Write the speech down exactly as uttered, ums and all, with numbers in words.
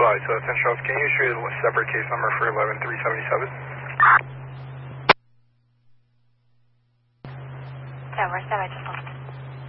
advised. So that's Charles. Can you issue a separate case number for eleven three seventy-seven? Yeah, where's that? I just lost